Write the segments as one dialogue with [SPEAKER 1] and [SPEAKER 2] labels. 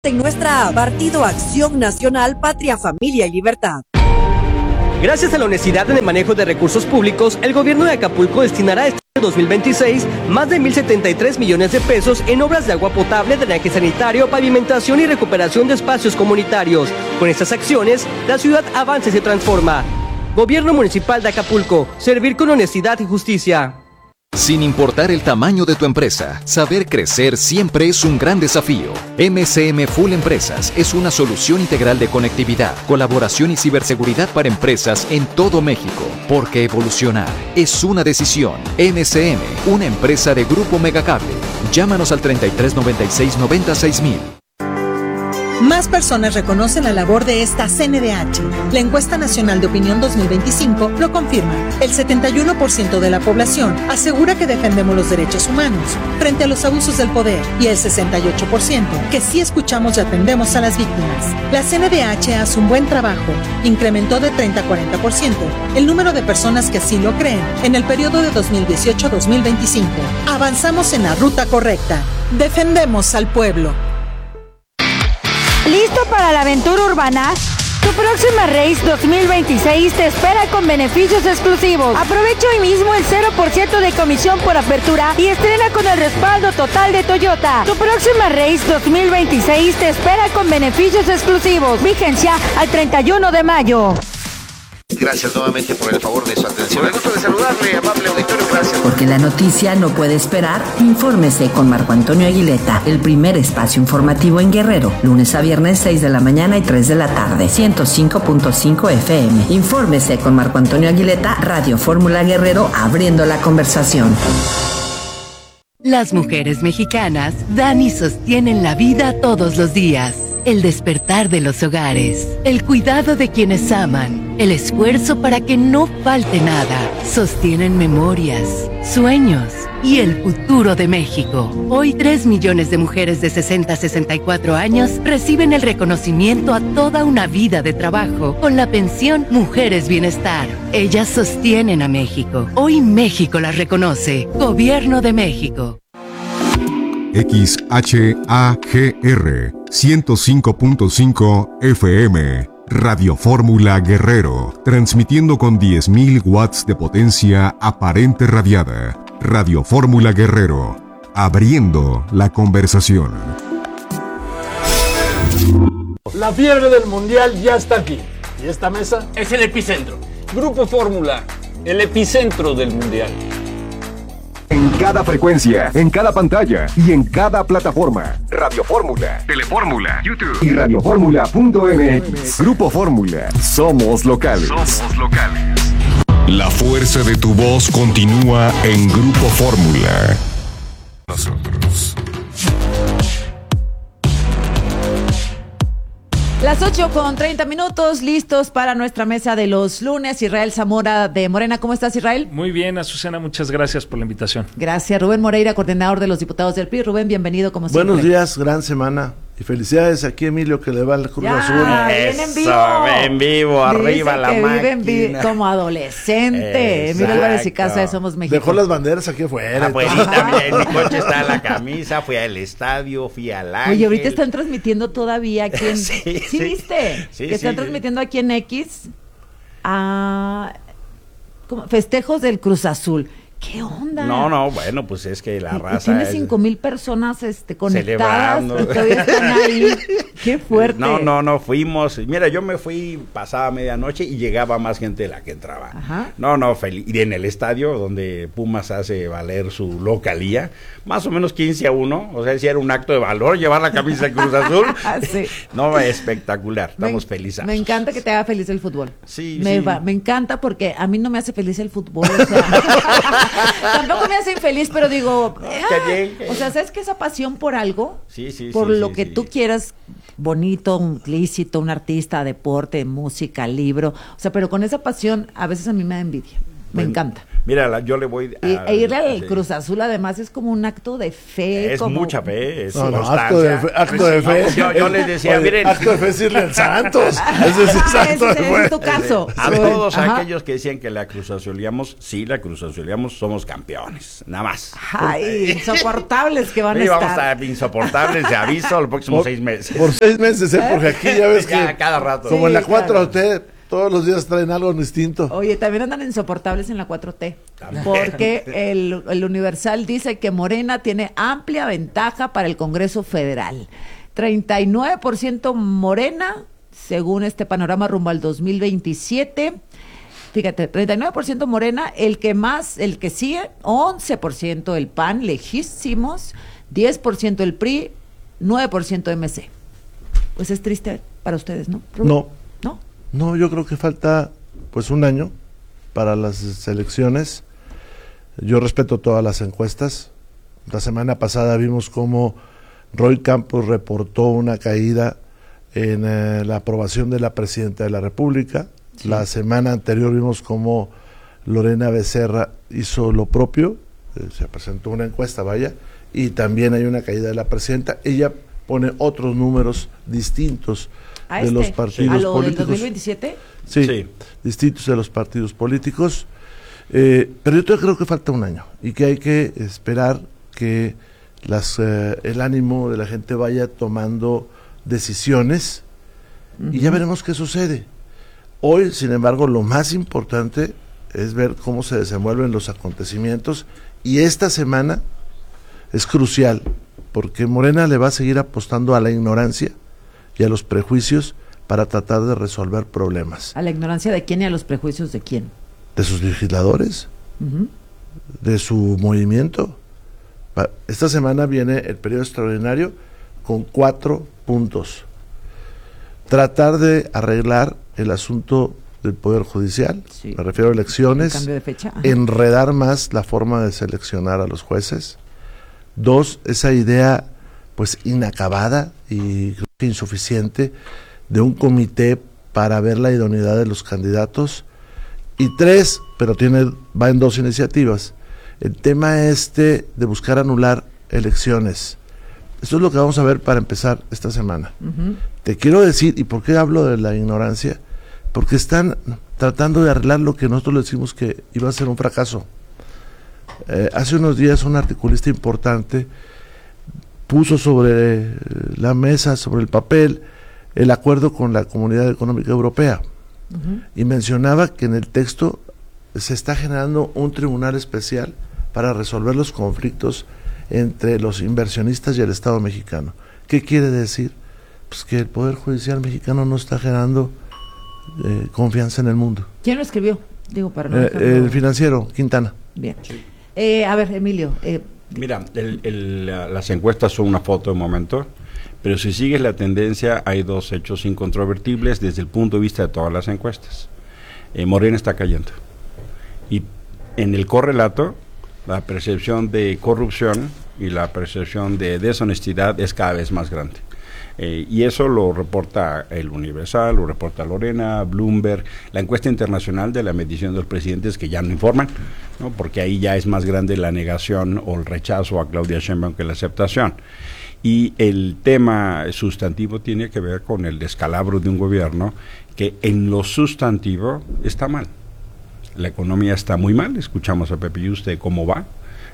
[SPEAKER 1] En nuestra app, Partido Acción Nacional, Patria, Familia y Libertad.
[SPEAKER 2] Gracias a la honestidad en el manejo de recursos públicos, el gobierno de Acapulco destinará este 2026 más de 1,073 millones de pesos en obras de agua potable, drenaje sanitario, pavimentación y recuperación de espacios comunitarios. Con estas acciones, la ciudad avanza y se transforma. Gobierno Municipal de Acapulco, servir con honestidad y justicia.
[SPEAKER 3] Sin importar el tamaño de tu empresa, saber crecer siempre es un gran desafío. MCM Full Empresas es una solución integral de conectividad, colaboración y ciberseguridad para empresas en todo México. Porque evolucionar es una decisión. MCM, una empresa de Grupo Megacable. Llámanos al 3396-96000.
[SPEAKER 4] Más personas reconocen la labor de esta CNDH. La encuesta nacional de opinión 2025 lo confirma. El 71% de la población asegura que defendemos los derechos humanos frente a los abusos del poder y el 68% que sí escuchamos y atendemos a las víctimas. La CNDH hace un buen trabajo. Incrementó de 30 a 40% el número de personas que así lo creen en el periodo de 2018 a 2025. Avanzamos en la ruta correcta. Defendemos al pueblo.
[SPEAKER 5] ¿Listo para la aventura urbana? Tu próxima Race 2026 te espera con beneficios exclusivos. Aprovecha hoy mismo el 0% de comisión por apertura y estrena con el respaldo total de Toyota. Tu próxima Race 2026 te espera con beneficios exclusivos. Vigencia al 31 de mayo.
[SPEAKER 6] Gracias nuevamente por el favor de su atención. Me gusto de saludarle, amable auditorio, gracias.
[SPEAKER 7] Porque la noticia no puede esperar, infórmese con Marco Antonio Aguileta, el primer espacio informativo en Guerrero, lunes a viernes 6 de la mañana y 3 de la tarde, 105.5 FM. Infórmese con Marco Antonio Aguileta, Radio Fórmula Guerrero, abriendo la conversación.
[SPEAKER 8] Las mujeres mexicanas dan y sostienen la vida todos los días. El despertar de los hogares, el cuidado de quienes aman, el esfuerzo para que no falte nada, sostienen memorias, sueños y el futuro de México. Hoy 3 millones de mujeres de 60 a 64 años reciben el reconocimiento a toda una vida de trabajo con la pensión Mujeres Bienestar. Ellas sostienen a México. Hoy México las reconoce. Gobierno de México.
[SPEAKER 9] XHAGR 105.5 FM, Radio Fórmula Guerrero, transmitiendo con 10.000 watts de potencia aparente radiada. Radio Fórmula Guerrero, abriendo la conversación.
[SPEAKER 10] La fiebre del mundial ya está aquí. Y esta mesa
[SPEAKER 11] es el epicentro.
[SPEAKER 10] Grupo Fórmula, el epicentro del mundial.
[SPEAKER 9] En cada frecuencia, en cada pantalla y en cada plataforma. Radio Fórmula, Telefórmula, YouTube y radioformula.mx. Grupo Fórmula. Somos locales. Somos locales. La fuerza de tu voz continúa en Grupo Fórmula. Nosotros.
[SPEAKER 12] Las 8:30, listos para nuestra mesa de los lunes. Israel Zamora de Morena. ¿Cómo estás, Israel?
[SPEAKER 13] Muy bien, Azucena, muchas gracias por la invitación.
[SPEAKER 12] Gracias. Rubén Moreira, coordinador de los diputados del PRI. Rubén, bienvenido como siempre.
[SPEAKER 14] Buenos días, gran semana. Y felicidades aquí, Emilio, que le va al Cruz Azul.
[SPEAKER 12] Viene en vivo.
[SPEAKER 11] En vivo, arriba la máquina.
[SPEAKER 12] Vive como adolescente. Emilio Álvarez y Casa de Somos México.
[SPEAKER 14] Dejó las banderas aquí afuera.
[SPEAKER 11] Afuera, en mi coche está la camisa, fui al estadio, fui al Ángel.
[SPEAKER 12] Oye, ahorita están transmitiendo todavía aquí en... ¿Sí viste?
[SPEAKER 11] Sí,
[SPEAKER 12] que están transmitiendo aquí en X festejos del Cruz Azul. ¿Qué onda?
[SPEAKER 11] No, bueno, pues es que la raza...
[SPEAKER 12] Tiene 5,000 personas conectadas, todavía están ahí. ¡Qué fuerte!
[SPEAKER 11] No, fuimos... Mira, yo me fui pasada medianoche y llegaba más gente de la que entraba.
[SPEAKER 12] Ajá.
[SPEAKER 11] No, feliz. Y en el estadio, donde Pumas hace valer su localía, más o menos 15-1, o sea, si era un acto de valor llevar la camisa de Cruz Azul.
[SPEAKER 12] Sí.
[SPEAKER 11] No, espectacular, estamos felices.
[SPEAKER 12] Me encanta que te haga feliz el fútbol.
[SPEAKER 11] Sí,
[SPEAKER 12] me encanta porque a mí no me hace feliz el fútbol, o sea... Tampoco me hace infeliz, pero digo, o sea, ¿sabes que esa pasión por algo? Por lo que tú quieras, bonito, lícito, un artista, deporte, música, libro, o sea, pero con esa pasión a veces a mí me da envidia. Me encanta.
[SPEAKER 11] Mira, yo le voy
[SPEAKER 12] a... irle al Cruz Azul, además, es como un acto de fe.
[SPEAKER 11] Es mucha fe, es
[SPEAKER 14] acto de fe.
[SPEAKER 11] Yo les decía, miren...
[SPEAKER 14] Acto de fe es irle al Santos. Ese
[SPEAKER 12] es tu caso.
[SPEAKER 11] A todos aquellos que decían que la Cruz Azuleamos, sí, la Cruz Azuleamos, somos campeones, nada más.
[SPEAKER 12] Ay, insoportables que van a estar.
[SPEAKER 11] Vamos a estar insoportables, de aviso, los próximos 6 meses.
[SPEAKER 14] Por 6 meses, porque aquí ya ves que...
[SPEAKER 11] cada rato.
[SPEAKER 14] Como en la 4T... Todos los días traen algo distinto.
[SPEAKER 12] Oye, también andan insoportables en la 4T. También. Porque el Universal dice que Morena tiene amplia ventaja para el Congreso Federal. 39% Morena, según este panorama rumbo al 2027. Fíjate, 39% Morena, el que sigue, 11% el PAN, lejísimos, 10% el PRI, 9% MC. Pues es triste para ustedes, ¿no?
[SPEAKER 14] No, yo creo que falta pues un año para las elecciones. Yo respeto todas las encuestas. La semana pasada vimos cómo Roy Campos reportó una caída en la aprobación de la presidenta de la República. Sí. La semana anterior vimos cómo Lorena Becerra hizo lo propio. Se presentó una encuesta, y también hay una caída de la presidenta. Ella pone otros números distintos de los partidos políticos.
[SPEAKER 12] ¿Del 2027?
[SPEAKER 14] Sí, distintos de los partidos políticos. Pero yo creo que falta un año y que hay que esperar que el ánimo de la gente vaya tomando decisiones y ya veremos qué sucede. Hoy, sin embargo, lo más importante es ver cómo se desenvuelven los acontecimientos, y esta semana es crucial porque Morena le va a seguir apostando a la ignorancia y a los prejuicios para tratar de resolver problemas.
[SPEAKER 12] ¿A la ignorancia de quién y a los prejuicios de quién?
[SPEAKER 14] De sus legisladores, de su movimiento. Esta semana viene el periodo extraordinario con 4 puntos. Tratar de arreglar el asunto del Poder Judicial, me refiero a elecciones,
[SPEAKER 12] cambio de fecha.
[SPEAKER 14] Enredar más la forma de seleccionar a los jueces. 2, esa idea pues inacabada y creo que insuficiente de un comité para ver la idoneidad de los candidatos. Y 3, pero va en 2 iniciativas, el tema de buscar anular elecciones. Esto es lo que vamos a ver para empezar esta semana. Te quiero decir, ¿y por qué hablo de la ignorancia? Porque están tratando de arreglar lo que nosotros le decimos que iba a ser un fracaso. Hace unos días un articulista importante puso sobre la mesa, sobre el papel, el acuerdo con la Comunidad Económica Europea, y mencionaba que en el texto se está generando un tribunal especial para resolver los conflictos entre los inversionistas y el Estado mexicano. ¿Qué quiere decir? Pues que el Poder Judicial mexicano no está generando confianza en el mundo.
[SPEAKER 12] ¿Quién lo escribió? Digo, para no
[SPEAKER 14] el financiero, Quintana.
[SPEAKER 12] Bien. A ver, Emilio.
[SPEAKER 11] Mira, las encuestas son una foto de momento, pero si sigues la tendencia, hay 2 hechos incontrovertibles desde el punto de vista de todas las encuestas. Morena está cayendo. Y en el correlato, la percepción de corrupción y la percepción de deshonestidad es cada vez más grande. Y eso lo reporta el Universal, lo reporta Lorena, Bloomberg, la encuesta internacional de la medición de los presidentes, que ya no informan, ¿no? Porque ahí ya es más grande la negación o el rechazo a Claudia Sheinbaum que la aceptación. Y el tema sustantivo tiene que ver con el descalabro de un gobierno que en lo sustantivo está mal. La economía está muy mal, escuchamos a Pepe Yuste cómo va,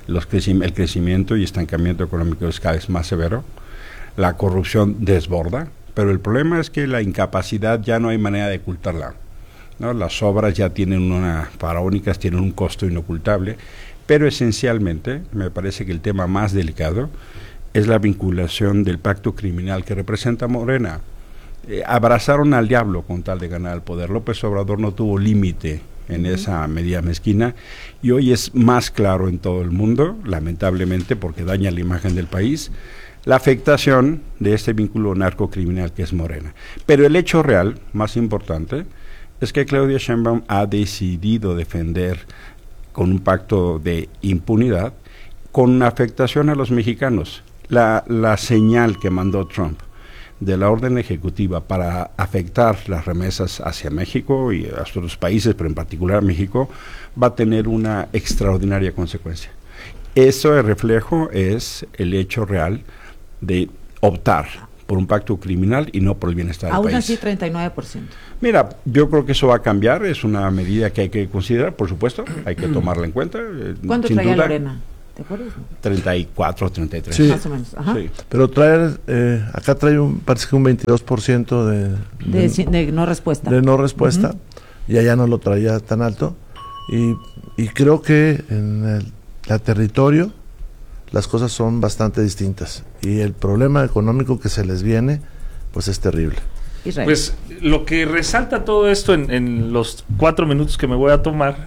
[SPEAKER 11] el crecimiento y estancamiento económico es cada vez más severo. La corrupción desborda, pero el problema es que la incapacidad ya no hay manera de ocultarla, ¿no? Las obras ya faraónicas tienen un costo inocultable, pero esencialmente me parece que el tema más delicado es la vinculación del pacto criminal que representa Morena. Abrazaron al diablo con tal de ganar el poder. López Obrador no tuvo límite en esa medida mezquina, y hoy es más claro en todo el mundo, lamentablemente, porque daña la imagen del país, la afectación de este vínculo narcocriminal que es Morena. Pero el hecho real, más importante, es que Claudia Sheinbaum ha decidido defender con un pacto de impunidad, con afectación a los mexicanos, la señal que mandó Trump de la orden ejecutiva para afectar las remesas hacia México y a otros países, pero en particular a México, va a tener una extraordinaria consecuencia. Eso de reflejo es el hecho real de optar por un pacto criminal y no por el bienestar del país.
[SPEAKER 12] Aún así, 39%.
[SPEAKER 11] Mira, yo creo que eso va a cambiar, es una medida que hay que considerar, por supuesto, hay que tomarla en cuenta.
[SPEAKER 12] ¿Cuánto traía Lorena? ¿Te acuerdas?
[SPEAKER 11] 34, 33.
[SPEAKER 14] Sí,
[SPEAKER 12] más o menos. Ajá.
[SPEAKER 14] Sí. Pero acá trae parece que un 22%
[SPEAKER 12] de no respuesta.
[SPEAKER 14] De no respuesta, y allá no lo traía tan alto. Y creo que en el territorio las cosas son bastante distintas. Y el problema económico que se les viene, pues es terrible.
[SPEAKER 13] Israel. Pues lo que resalta todo esto en los 4 minutos que me voy a tomar,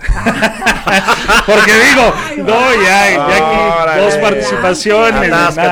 [SPEAKER 13] porque digo, ya aquí 2 participaciones.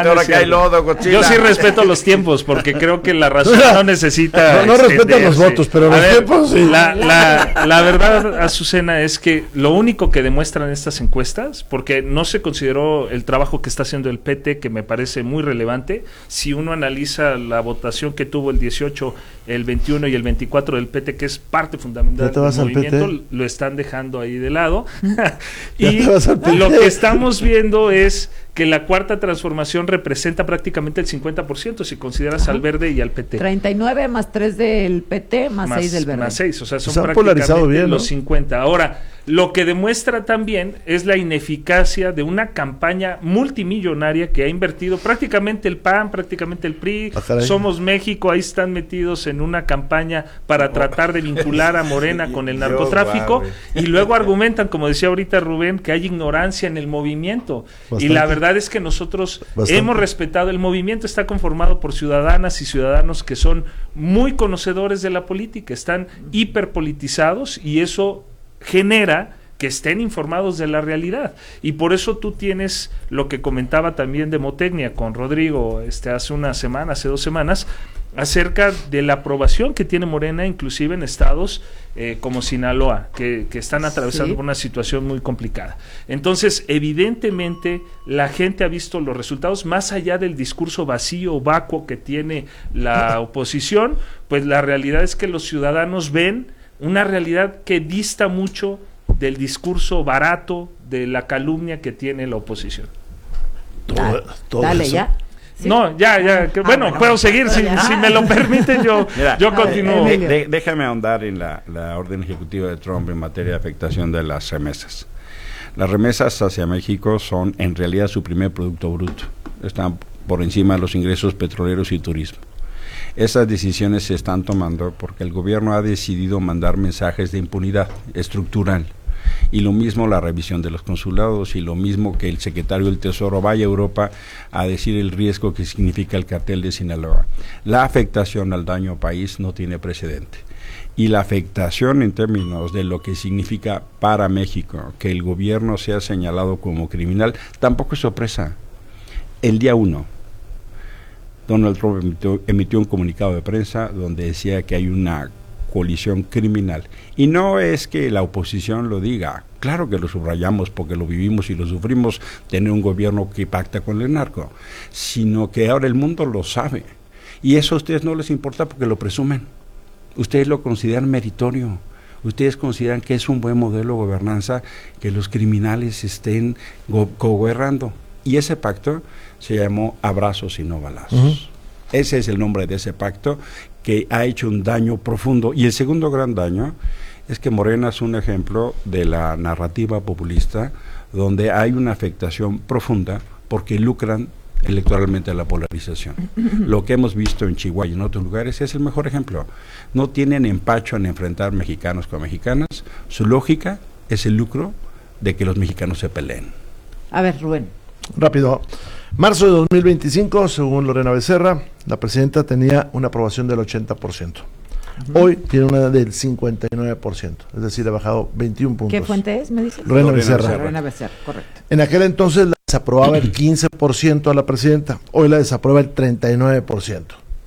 [SPEAKER 13] Yo sí respeto los tiempos, porque creo que la razón no necesita.
[SPEAKER 14] No respetan los votos, pero los tiempos sí.
[SPEAKER 13] La verdad, Azucena, es que lo único que demuestran estas encuestas, porque no se consideró el trabajo que está haciendo el PT, que me parece muy relevante, si uno analiza la votación que tuvo el 18, el 21 y el 24 del PT, que es parte fundamental del movimiento, lo están dejando ahí de lado. Y lo que estamos viendo es que la cuarta transformación representa prácticamente el 50%, si consideras al Verde y al PT.
[SPEAKER 12] 39 más 3 del PT, más 6 del Verde.
[SPEAKER 13] Más 6, o sea, son prácticamente bien, los 50. Ahora, lo que demuestra también es la ineficacia de una campaña multimillonaria que ha invertido prácticamente el PAN, prácticamente el PRI, Somos México, ahí están metidos en una campaña para tratar de vincular a Morena con el narcotráfico, y luego argumentan, como decía ahorita Rubén, que hay ignorancia en el movimiento. Bastante. Y la verdad es que nosotros hemos respetado, el movimiento está conformado por ciudadanas y ciudadanos que son muy conocedores de la política, están hiperpolitizados, y eso genera que estén informados de la realidad, y por eso tú tienes lo que comentaba también de Motecnia con Rodrigo hace 2 semanas, acerca de la aprobación que tiene Morena, inclusive en estados como Sinaloa, que están atravesando por una situación muy complicada. Entonces, evidentemente, la gente ha visto los resultados, más allá del discurso vacío, vacuo que tiene la oposición, pues la realidad es que los ciudadanos ven una realidad que dista mucho del discurso barato, de la calumnia que tiene la oposición.
[SPEAKER 12] Dale, eso. ¿Ya?
[SPEAKER 13] ¿Sí? No, ya, bueno, puedo seguir, si me lo permiten, yo continúo.
[SPEAKER 11] Déjame ahondar en la orden ejecutiva de Trump en materia de afectación de las remesas. Las remesas hacia México son en realidad su primer producto bruto, están por encima de los ingresos petroleros y turismo. Esas decisiones se están tomando porque el gobierno ha decidido mandar mensajes de impunidad estructural, y lo mismo la revisión de los consulados, y lo mismo que el secretario del Tesoro vaya a Europa a decir el riesgo que significa el cartel de Sinaloa. La afectación al daño país no tiene precedente, y la afectación en términos de lo que significa para México que el gobierno sea señalado como criminal tampoco es sorpresa. El día 1 Donald Trump emitió un comunicado de prensa donde decía que hay una coalición criminal. Y no es que la oposición lo diga, claro que lo subrayamos porque lo vivimos y lo sufrimos, tener un gobierno que pacta con el narco, sino que ahora el mundo lo sabe. Y eso a ustedes no les importa porque lo presumen. Ustedes lo consideran meritorio. Ustedes consideran que es un buen modelo de gobernanza que los criminales estén gobernando. Y ese pacto se llamó Abrazos y no Balazos. Ese es el nombre de ese pacto, que ha hecho un daño profundo. Y el segundo gran daño es que Morena es un ejemplo de la narrativa populista, donde hay una afectación profunda porque lucran electoralmente a la polarización. Lo que hemos visto en Chihuahua y en otros lugares es el mejor ejemplo. No tienen empacho en enfrentar mexicanos con mexicanas. Su lógica es el lucro de que los mexicanos se peleen.
[SPEAKER 12] A ver, Rubén.
[SPEAKER 14] Rápido. Marzo de 2025, según Lorena Becerra, la presidenta tenía una aprobación del 80%. Hoy tiene una del 59%, es decir, ha bajado 21 puntos.
[SPEAKER 12] ¿Qué fuente es, me dices?
[SPEAKER 14] Lorena Becerra.
[SPEAKER 12] Lorena Becerra, correcto.
[SPEAKER 14] En aquel entonces la desaprobaba el 15% a la presidenta, hoy la desaprueba el 39%.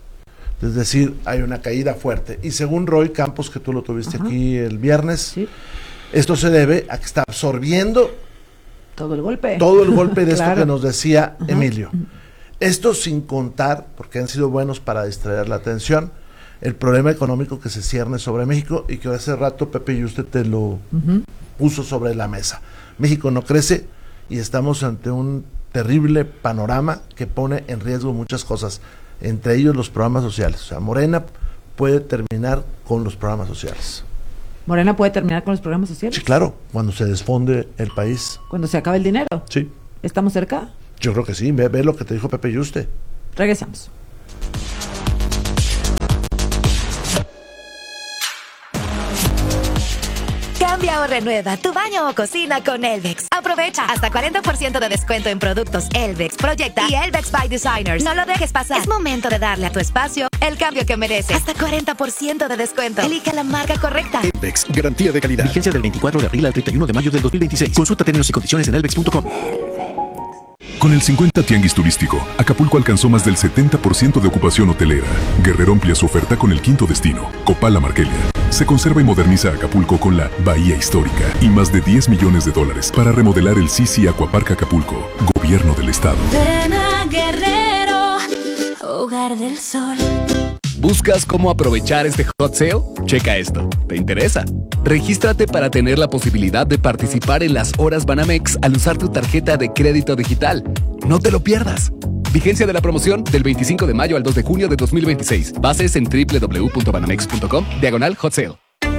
[SPEAKER 14] Es decir, hay una caída fuerte. Y según Roy Campos, que tú lo tuviste aquí el viernes, esto se debe a que está absorbiendo
[SPEAKER 12] todo el golpe
[SPEAKER 14] de esto que nos decía Emilio. Esto sin contar, porque han sido buenos para distraer la atención, el problema económico que se cierne sobre México y que hace rato Pepe y usted te lo puso sobre la mesa. México no crece y estamos ante un terrible panorama que pone en riesgo muchas cosas, entre ellos los programas sociales. O sea, Morena puede terminar con los programas sociales.
[SPEAKER 12] ¿Morena puede terminar con los programas sociales?
[SPEAKER 14] Sí, claro, cuando se desfonde el país.
[SPEAKER 12] ¿Cuando se acabe el dinero?
[SPEAKER 14] Sí.
[SPEAKER 12] ¿Estamos cerca?
[SPEAKER 14] Yo creo que sí, ve lo que te dijo Pepe y usted.
[SPEAKER 12] Regresamos.
[SPEAKER 15] Cambia o renueva tu baño o cocina con Elvex. Aprovecha hasta 40% de descuento en productos Elvex, Proyecta y Elvex by Designers. No lo dejes pasar. Es momento de darle a tu espacio el cambio que merece. Hasta 40% de descuento. Elige la marca correcta.
[SPEAKER 16] Elvex, garantía de calidad. Vigencia del 24 de abril al 31 de mayo del 2026. Consulta términos y condiciones en elvex.com.
[SPEAKER 17] Con el 50 Tianguis Turístico, Acapulco alcanzó más del 70% de ocupación hotelera. Guerrero amplía su oferta con el quinto destino, Copala Marquelia. Se conserva y moderniza Acapulco con la Bahía Histórica y más de $10 millones para remodelar el Sisi Aquapark Acapulco, Gobierno del Estado.
[SPEAKER 18] Ven a Guerrero, hogar del sol.
[SPEAKER 19] ¿Buscas cómo aprovechar este hot sale? Checa esto. ¿Te interesa? Regístrate para tener la posibilidad de participar en las horas Banamex al usar tu tarjeta de crédito digital. No te lo pierdas. Vigencia de la promoción del 25 de mayo al 2 de junio de 2026. Bases en www.banamex.com/hot sale.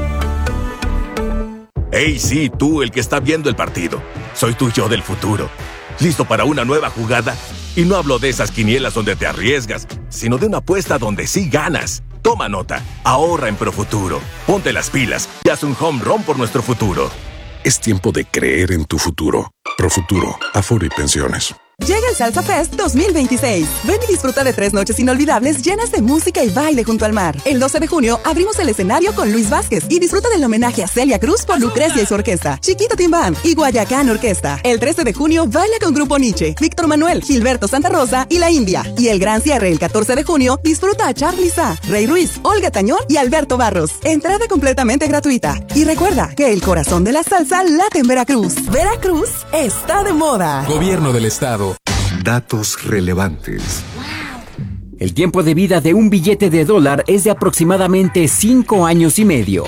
[SPEAKER 20] Hey, sí, tú, el que está viendo el partido. Soy tu yo del futuro. ¿Listo para una nueva jugada? Y no hablo de esas quinielas donde te arriesgas, sino de una apuesta donde sí ganas. Toma nota, ahorra en Profuturo. Ponte las pilas y haz un home run por nuestro futuro.
[SPEAKER 17] Es tiempo de creer en tu futuro. Profuturo, Afore y Pensiones.
[SPEAKER 1] Llega el Salsa Fest 2026. Ven y disfruta de 3 noches inolvidables llenas de música y baile junto al mar. El 12 de junio abrimos el escenario con Luis Vázquez y disfruta del homenaje a Celia Cruz por Lucrecia y su orquesta, Chiquito Tim Band y Guayacán Orquesta. El 13 de junio baila con Grupo Nietzsche, Víctor Manuel, Gilberto Santa Rosa y La India. Y el gran cierre el 14 de junio disfruta a Charly Sa, Rey Ruiz, Olga Tañón y Alberto Barros. Entrada completamente gratuita. Y recuerda que el corazón de la salsa late en Veracruz. Veracruz está de moda.
[SPEAKER 21] Gobierno del Estado.
[SPEAKER 9] Datos relevantes.
[SPEAKER 21] El tiempo de vida de un billete de $1 es de aproximadamente 5 años y medio.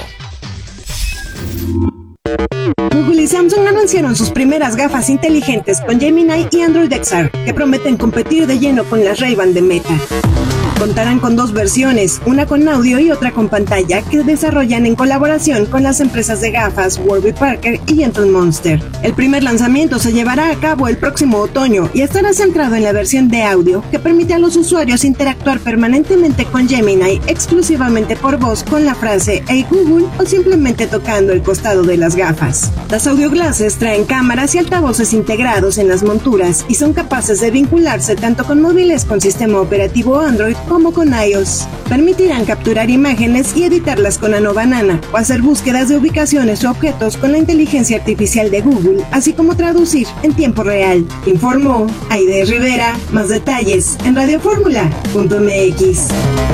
[SPEAKER 22] Google y Samsung anunciaron sus primeras gafas inteligentes con Gemini y Android XR, que prometen competir de lleno con las Ray-Ban de Meta. Contarán con 2 versiones, una con audio y otra con pantalla, que desarrollan en colaboración con las empresas de gafas Warby Parker y Gentle Monster. El primer lanzamiento se llevará a cabo el próximo otoño y estará centrado en la versión de audio, que permite a los usuarios interactuar permanentemente con Gemini exclusivamente por voz con la frase "Hey Google" o simplemente tocando el costado de las gafas. Las audio glasses traen cámaras y altavoces integrados en las monturas y son capaces de vincularse tanto con móviles con sistema operativo Android como con iOS. Permitirán capturar imágenes y editarlas con Nano Banana o hacer búsquedas de ubicaciones o objetos con la inteligencia artificial de Google, así como traducir en tiempo real. Informó Aide Rivera. Más detalles en radioformula.mx.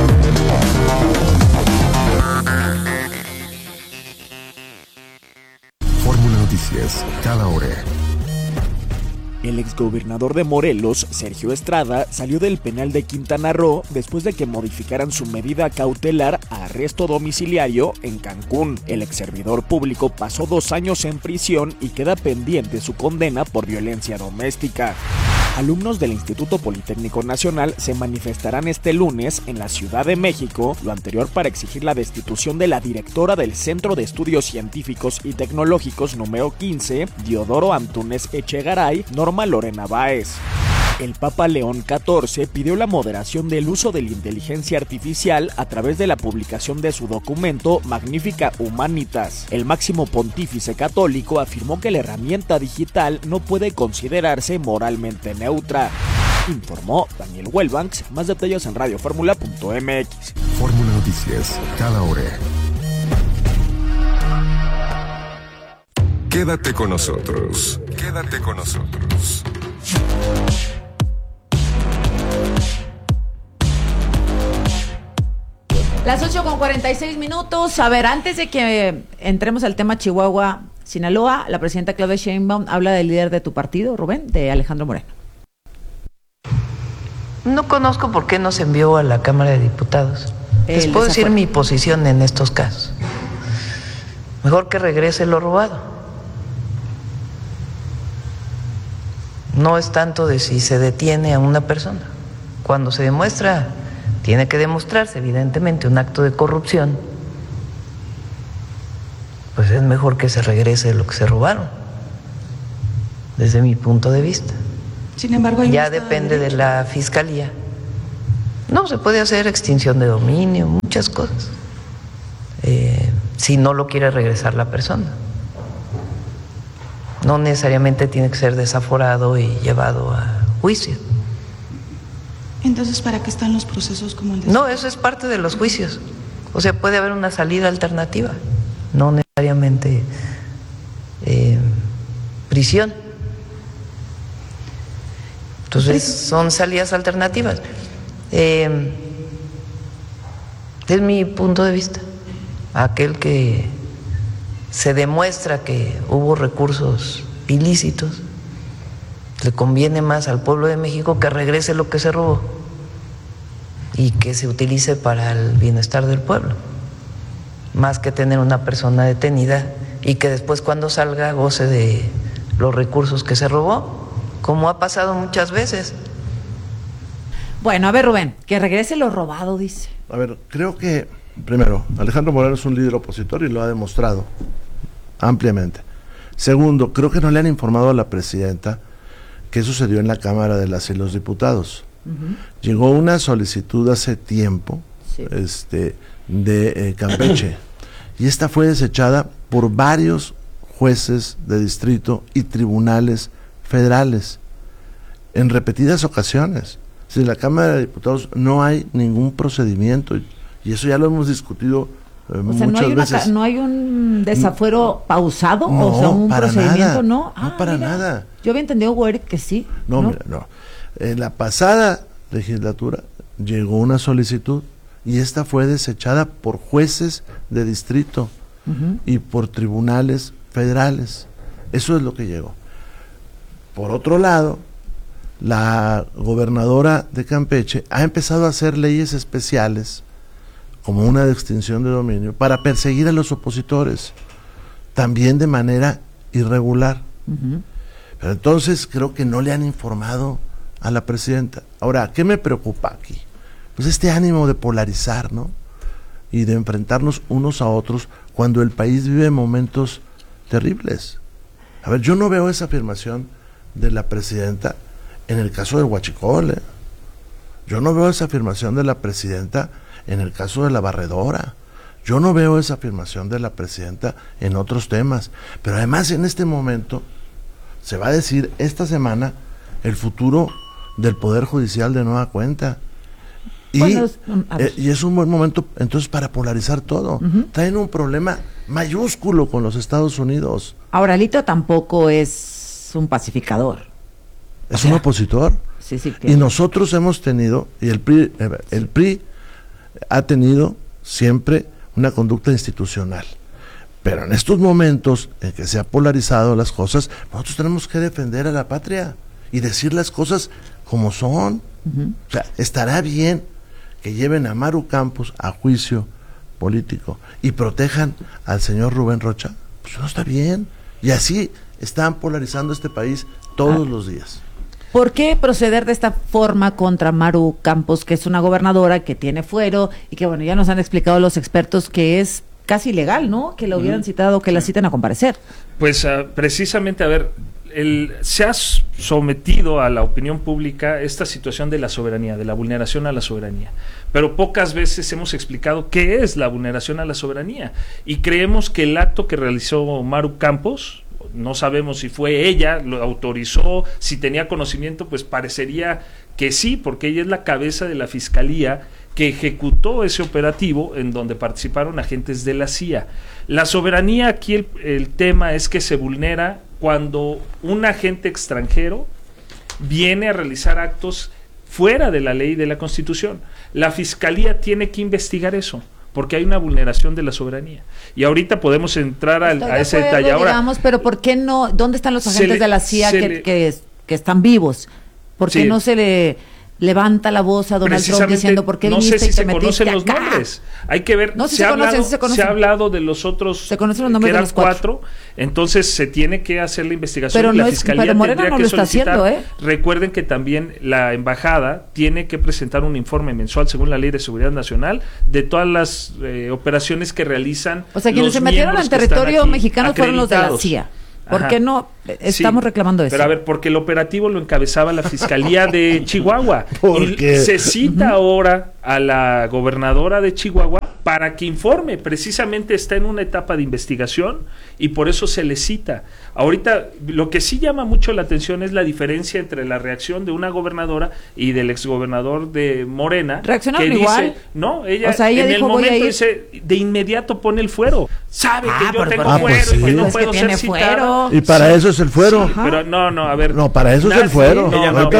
[SPEAKER 9] Fórmula Noticias, cada hora.
[SPEAKER 23] El exgobernador de Morelos, Sergio Estrada, salió del penal de Quintana Roo después de que modificaran su medida cautelar a arresto domiciliario en Cancún. El exservidor público pasó 2 años en prisión y queda pendiente su condena por violencia doméstica. Alumnos del Instituto Politécnico Nacional se manifestarán este lunes en la Ciudad de México, lo anterior para exigir la destitución de la directora del Centro de Estudios Científicos y Tecnológicos número 15, Diodoro Antúnez Echegaray, Norma Lorena Báez. El Papa León XIV pidió la moderación del uso de la inteligencia artificial a través de la publicación de su documento Magnificat Humanitas. El máximo pontífice católico afirmó que la herramienta digital no puede considerarse moralmente neutra. Informó Daniel Wellbanks. Más detalles en radioformula.mx.
[SPEAKER 9] Fórmula Noticias, cada hora. Quédate con nosotros. Quédate con nosotros.
[SPEAKER 12] Las 8:46. A ver, antes de que entremos al tema Chihuahua, Sinaloa, la presidenta Claudia Sheinbaum habla del líder de tu partido, Rubén, de Alejandro Moreno.
[SPEAKER 2] No conozco por qué no se envió a la Cámara de Diputados. Les puedo decir mi posición en estos casos. Mejor que regrese lo robado. No es tanto de si se detiene a una persona. Cuando se demuestra, tiene que demostrarse evidentemente un acto de corrupción, pues es mejor que se regrese lo que se robaron, desde mi punto de vista.
[SPEAKER 1] Sin embargo,
[SPEAKER 2] ya depende de la Fiscalía. No, se puede hacer extinción de dominio, muchas cosas, si no lo quiere regresar la persona. No necesariamente tiene que ser desaforado y llevado a juicio.
[SPEAKER 1] Entonces, ¿para qué están los procesos como el de...
[SPEAKER 2] No, eso es parte de los juicios. O sea, puede haber una salida alternativa, no necesariamente prisión. Entonces, son salidas alternativas. Es mi punto de vista. Aquel que se demuestra que hubo recursos ilícitos, le conviene más al pueblo de México que regrese lo que se robó y que se utilice para el bienestar del pueblo, más que tener una persona detenida y que después cuando salga goce de los recursos que se robó, como ha pasado muchas veces.
[SPEAKER 12] Bueno, a ver, Rubén, que regrese lo robado, dice.
[SPEAKER 14] A ver, creo que, primero, Alejandro Moreno es un líder opositor y lo ha demostrado ampliamente. Segundo, creo que no le han informado a la presidenta qué sucedió en la Cámara de las y los Diputados. Llegó una solicitud hace tiempo, sí, de Campeche, y esta fue desechada por varios jueces de distrito y tribunales federales en repetidas ocasiones. Si en la Cámara de Diputados no hay ningún procedimiento, y eso ya lo hemos discutido muchas veces.
[SPEAKER 12] ¿No hay un desafuero pausado?
[SPEAKER 14] No,
[SPEAKER 12] o sea, un procedimiento,
[SPEAKER 14] nada,
[SPEAKER 12] ¿no?
[SPEAKER 14] No, para nada.
[SPEAKER 12] Yo había entendido, güey, que sí.
[SPEAKER 14] No, mira, no. En la pasada legislatura llegó una solicitud y esta fue desechada por jueces de distrito y por tribunales federales. Eso es lo que llegó. Por otro lado, la gobernadora de Campeche ha empezado a hacer leyes especiales, como una de extinción de dominio, para perseguir a los opositores, también de manera irregular. Pero entonces creo que no le han informado a la presidenta. Ahora, ¿qué me preocupa aquí? Pues este ánimo de polarizar, ¿no? Y de enfrentarnos unos a otros cuando el país vive momentos terribles. A ver, yo no veo esa afirmación de la presidenta en el caso del huachicol, ¿eh? Yo no veo esa afirmación de la presidenta en el caso de la barredora. Yo no veo esa afirmación de la presidenta en otros temas. Pero además en este momento se va a decir esta semana el futuro del Poder Judicial de nueva cuenta. Y, bueno, y es un buen momento entonces para polarizar todo. Traen un problema mayúsculo con los Estados Unidos.
[SPEAKER 12] Ahora, Alito tampoco es un pacificador.
[SPEAKER 14] Es un opositor.
[SPEAKER 12] Sí, sí,
[SPEAKER 14] y nosotros hemos tenido, y el PRI ha tenido siempre una conducta institucional. Pero en estos momentos en que se ha polarizado las cosas, nosotros tenemos que defender a la patria y decir las cosas como son. O sea, estará bien que lleven a Maru Campos a juicio político y protejan al señor Rubén Rocha. Pues no está bien. Y así están polarizando este país todos los días.
[SPEAKER 12] ¿Por qué proceder de esta forma contra Maru Campos, que es una gobernadora que tiene fuero y que, bueno, ya nos han explicado los expertos que es casi ilegal, ¿no? Que la hubieran citado, que la citen a comparecer.
[SPEAKER 13] Pues precisamente, a ver, se ha sometido a la opinión pública esta situación de la soberanía, de la vulneración a la soberanía, pero pocas veces hemos explicado qué es la vulneración a la soberanía, y creemos que el acto que realizó Maru Campos, no sabemos si fue ella, lo autorizó, si tenía conocimiento, pues parecería que sí, porque ella es la cabeza de la fiscalía que ejecutó ese operativo en donde participaron agentes de la CIA. La soberanía aquí, el tema es que se vulnera cuando un agente extranjero viene a realizar actos fuera de la ley y de la Constitución. La fiscalía tiene que investigar eso, porque hay una vulneración de la soberanía. Y ahorita podemos entrar a ese detalle. Ahora,
[SPEAKER 12] digamos, pero ¿por qué no? ¿Dónde están los agentes de la CIA que están vivos? ¿Por qué no se le levanta la voz a Donald Trump diciendo por qué viniste
[SPEAKER 13] sé si
[SPEAKER 12] y te
[SPEAKER 13] se
[SPEAKER 12] metiste
[SPEAKER 13] conocen los
[SPEAKER 12] acá.
[SPEAKER 13] nombres. Hay que ver.
[SPEAKER 12] No, si
[SPEAKER 13] se ha hablado de los otros.
[SPEAKER 12] Se conocen los nombres
[SPEAKER 13] que eran
[SPEAKER 12] de los 4.
[SPEAKER 13] Entonces se tiene que hacer la investigación.
[SPEAKER 12] Pero
[SPEAKER 13] y la
[SPEAKER 12] no
[SPEAKER 13] fiscalía
[SPEAKER 12] pero Morena
[SPEAKER 13] tendría
[SPEAKER 12] no
[SPEAKER 13] que
[SPEAKER 12] lo está
[SPEAKER 13] solicitar.
[SPEAKER 12] haciendo,
[SPEAKER 13] Recuerden que también la embajada tiene que presentar un informe mensual según la Ley de Seguridad Nacional de todas las operaciones que realizan.
[SPEAKER 12] O sea, quienes se metieron en territorio mexicano fueron los de la CIA. ¿Por qué no estamos reclamando eso?
[SPEAKER 13] Pero a ver, porque el operativo lo encabezaba la Fiscalía de Chihuahua. Y se cita ahora a la gobernadora de Chihuahua para que informe. Precisamente está en una etapa de investigación y por eso se le cita. Ahorita, lo que sí llama mucho la atención es la diferencia entre la reacción de una gobernadora y del exgobernador de Morena.
[SPEAKER 12] ¿Reaccionaron
[SPEAKER 13] que
[SPEAKER 12] igual?
[SPEAKER 13] Dice, no, ella,
[SPEAKER 12] o sea, ella
[SPEAKER 13] en
[SPEAKER 12] dijo,
[SPEAKER 13] el momento dice, de inmediato pone el fuero. Sabe que yo tengo fuero y que no puedo ser citada.
[SPEAKER 14] Y para eso es el fuero.
[SPEAKER 13] Sí, pero no, a ver.
[SPEAKER 14] No, para eso es el fuero.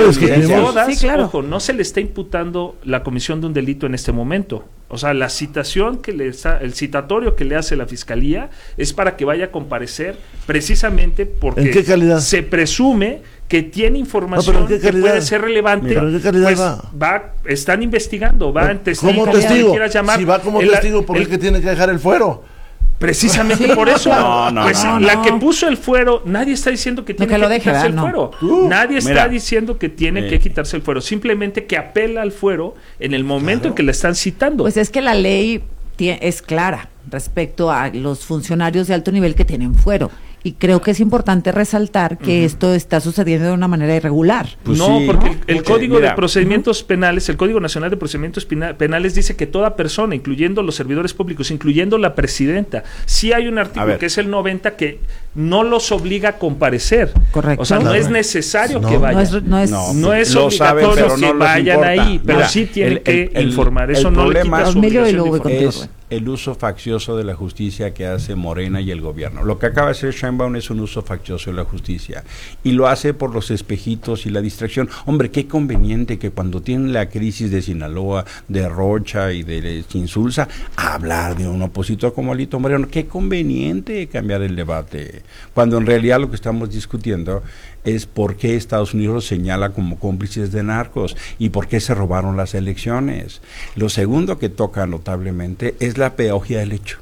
[SPEAKER 13] Ojo, no se le está imputando la comisión de un delito en este momento. O sea, la citación que el citatorio que le hace la fiscalía es para que vaya a comparecer precisamente porque
[SPEAKER 14] ¿en qué calidad?
[SPEAKER 13] Se presume que tiene información que puede ser relevante.
[SPEAKER 14] ¿Pero en qué calidad
[SPEAKER 13] pues están investigando, va en testigo.
[SPEAKER 14] ¿Cómo testigo?
[SPEAKER 13] Llamar,
[SPEAKER 14] si va como testigo, ¿por qué tiene que dejar el fuero?
[SPEAKER 13] Precisamente por eso. La que puso el fuero, nadie está diciendo que tiene que quitarse el fuero. Nadie está diciendo que tiene que quitarse el fuero. Simplemente que apela al fuero en el momento en que le están citando.
[SPEAKER 12] Pues es que la ley es clara respecto a los funcionarios de alto nivel que tienen fuero. Y creo que es importante resaltar que esto está sucediendo de una manera irregular.
[SPEAKER 13] Pues porque el Código de Procedimientos Penales, el Código Nacional de Procedimientos Penales dice que toda persona, incluyendo los servidores públicos, incluyendo la presidenta, sí hay un artículo que es el 90 que no los obliga a comparecer.
[SPEAKER 12] Correcto.
[SPEAKER 13] O sea, no es necesario que vayan.
[SPEAKER 12] No
[SPEAKER 13] es obligatorio que vayan ahí, pero sí tienen que informar. Eso no le quita su obligación.
[SPEAKER 11] El uso faccioso de la justicia que hace Morena y el gobierno. Lo que acaba de hacer Sheinbaum es un uso faccioso de la justicia y lo hace por los espejitos y la distracción. Hombre, qué conveniente que cuando tienen la crisis de Sinaloa, de Rocha y de Insulza, hablar de un opositor como Alito Moreno. Qué conveniente cambiar el debate, cuando en realidad lo que estamos discutiendo es por qué Estados Unidos los señala como cómplices de narcos y por qué se robaron las elecciones. Lo segundo que toca notablemente es la pedagogía del hecho.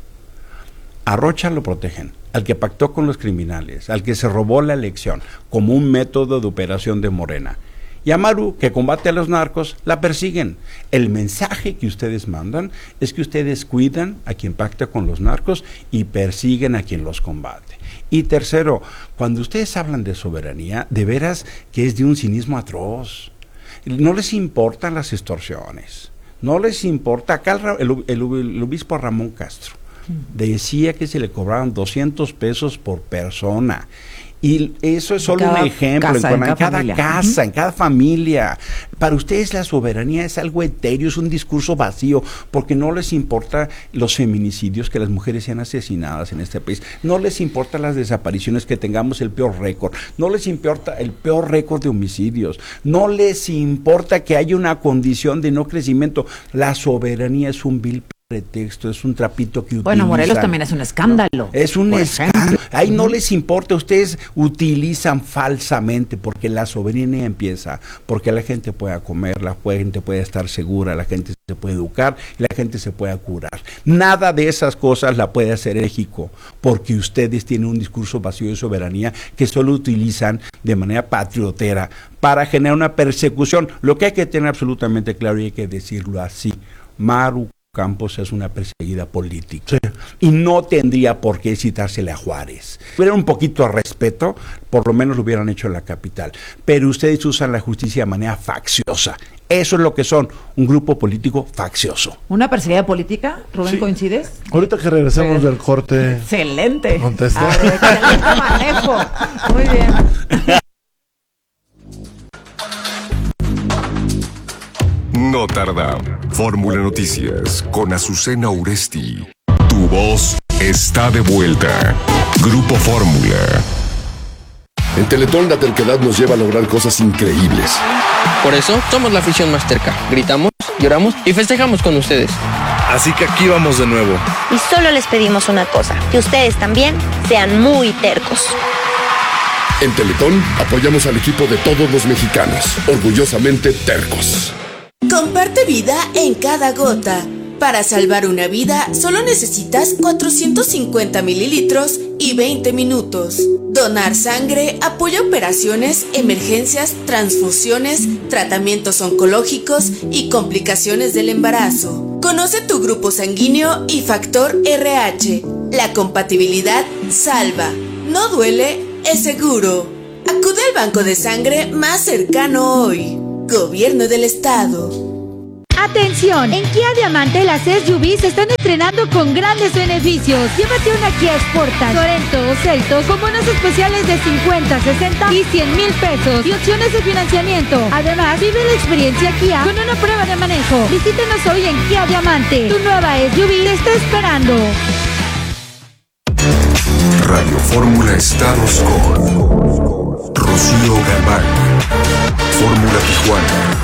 [SPEAKER 11] A Rocha lo protegen, al que pactó con los criminales, al que se robó la elección, como un método de operación de Morena. Y a Maru, que combate a los narcos, la persiguen. El mensaje que ustedes mandan es que ustedes cuidan a quien pacta con los narcos y persiguen a quien los combate. Y tercero, cuando ustedes hablan de soberanía, de veras que es de un cinismo atroz. No les importan las extorsiones, no les importa. Acá el obispo Ramón Castro decía que se le cobraban 200 pesos por persona. Y eso es solo un ejemplo, en cada casa, en cada familia. Para ustedes la soberanía es algo etéreo, es un discurso vacío, porque no les importa los feminicidios, que las mujeres sean asesinadas en este país, no les importa las desapariciones, que tengamos el peor récord, no les importa el peor récord de homicidios, no les importa que haya una condición de no crecimiento. La soberanía es un vil pretexto, es un trapito que utilizan.
[SPEAKER 12] Bueno, Morelos también es un escándalo.
[SPEAKER 11] No, es un escándalo. Ahí no les importa, ustedes utilizan falsamente, porque la soberanía empieza, porque la gente pueda comer, la gente puede estar segura, la gente se puede educar, la gente se pueda curar. Nada de esas cosas la puede hacer México, porque ustedes tienen un discurso vacío de soberanía que solo utilizan de manera patriotera para generar una persecución. Lo que hay que tener absolutamente claro, y hay que decirlo así, Maru Campos es una perseguida política y no tendría por qué citársele a Juárez. Hubiera un poquito de respeto, por lo menos lo hubieran hecho en la capital, pero ustedes usan la justicia de manera facciosa. Eso es lo que son, un grupo político faccioso.
[SPEAKER 12] ¿Una perseguida política? Rubén, ¿coincides?
[SPEAKER 14] Ahorita que regresemos del corte.
[SPEAKER 12] Excelente.
[SPEAKER 14] Contesta.
[SPEAKER 12] Excelente manejo. Muy bien.
[SPEAKER 17] No tarda. Fórmula Noticias con Azucena Uresti. Tu voz está de vuelta. Grupo Fórmula.
[SPEAKER 3] En Teletón la terquedad nos lleva a lograr cosas increíbles.
[SPEAKER 4] Por eso somos la afición más terca. Gritamos, lloramos y festejamos con ustedes.
[SPEAKER 3] Así que aquí vamos de nuevo.
[SPEAKER 5] Y solo les pedimos una cosa, que ustedes también sean muy tercos.
[SPEAKER 3] En Teletón apoyamos al equipo de todos los mexicanos, orgullosamente tercos.
[SPEAKER 5] Comparte vida en cada gota. Para salvar una vida, solo necesitas 450 mililitros y 20 minutos. Donar sangre apoya operaciones, emergencias, transfusiones, tratamientos oncológicos y complicaciones del embarazo. Conoce tu grupo sanguíneo y factor RH. La compatibilidad salva. No duele, es seguro. Acude al banco de sangre más cercano hoy. Gobierno del Estado.
[SPEAKER 6] ¡Atención! En Kia Diamante las SUVs se están estrenando con grandes beneficios. Llévate una Kia Sportage, Sorento o Seltos con bonos especiales de 50, 60 y 100 mil pesos y opciones de financiamiento. Además, vive la experiencia Kia con una prueba de manejo. Visítenos hoy en Kia Diamante. Tu nueva SUV te está esperando.
[SPEAKER 7] Radio Fórmula Estados con Rocío Galván. Fórmula Tijuana.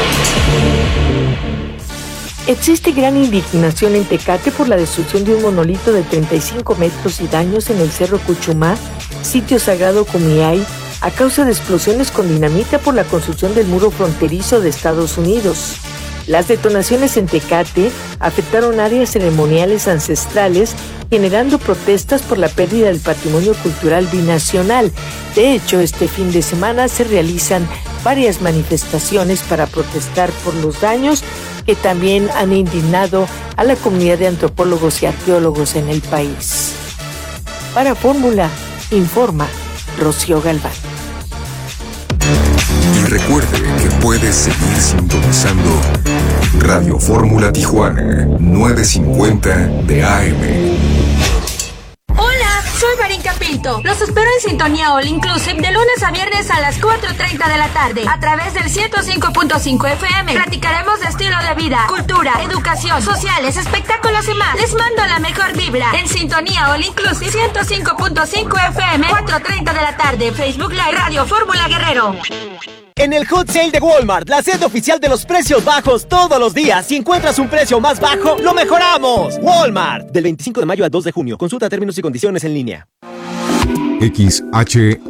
[SPEAKER 24] Existe gran indignación en Tecate por la destrucción de un monolito de 35 metros y daños en el Cerro Cuchumá, sitio sagrado Cumiay, a causa de explosiones con dinamita por la construcción del muro fronterizo de Estados Unidos. Las detonaciones en Tecate afectaron áreas ceremoniales ancestrales, generando protestas por la pérdida del patrimonio cultural binacional. De hecho, este fin de semana se realizan varias manifestaciones para protestar por los daños que también han indignado a la comunidad de antropólogos y arqueólogos en el país. Para Fórmula, informa Rocío Galván.
[SPEAKER 7] Y recuerde que puedes seguir sintonizando Radio Fórmula Tijuana, 950 de AM.
[SPEAKER 18] Hola, soy Marín Pinto. Los espero en Sintonía All Inclusive de lunes a viernes a las 4:30 de la tarde a través del 105.5 FM. Platicaremos de estilo de vida, cultura, educación, sociales, espectáculos y más. Les mando la mejor vibra en Sintonía All Inclusive 105.5 FM, 4:30 de la tarde. Facebook Live Radio Fórmula Guerrero.
[SPEAKER 25] En el Hot Sale de Walmart, la sede oficial de los precios bajos todos los días. Si encuentras un precio más bajo, ¡lo mejoramos! Walmart. Del 25 de mayo al 2 de junio. Consulta términos y condiciones en línea.
[SPEAKER 17] XHAGR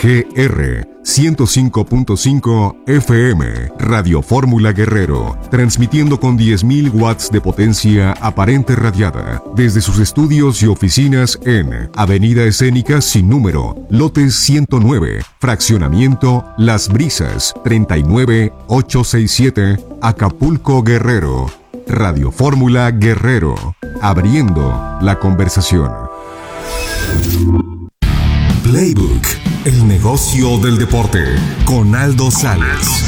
[SPEAKER 17] 105.5 FM Radio Fórmula Guerrero, transmitiendo con 10.000 watts de potencia aparente radiada desde sus estudios y oficinas en Avenida Escénica sin número, lotes 109, fraccionamiento Las Brisas, 39867, Acapulco, Guerrero. Radio Fórmula Guerrero, abriendo la conversación.
[SPEAKER 7] Playbook, el negocio del deporte, con Aldo Sales.